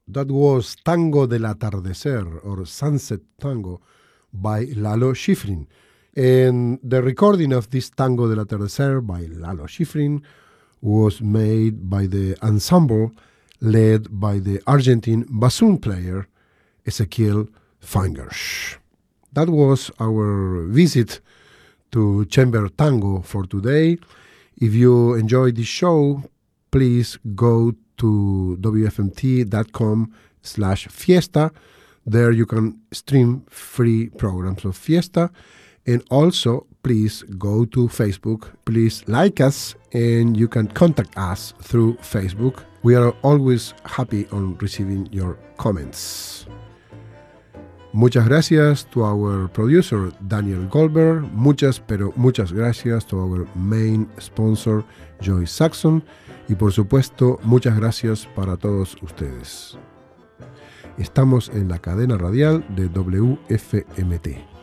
That was Tango del Atardecer, or Sunset Tango, by Lalo Schifrin. And the recording of this Tango del Atardecer by Lalo Schifrin was made by the ensemble led by the Argentine bassoon player Ezequiel Fingers. That was our visit to Chamber Tango for today. If you enjoyed this show, please go to wfmt.com/fiesta. There you can stream free programs of Fiesta. And also, please go to Facebook. Please like us, and you can contact us through Facebook. We are always happy on receiving your comments. Muchas gracias to our producer, Daniel Goldberg. Muchas gracias to our main sponsor, Joy Saxon. Y por supuesto, muchas gracias para todos ustedes. Estamos en la cadena radial de WFMT.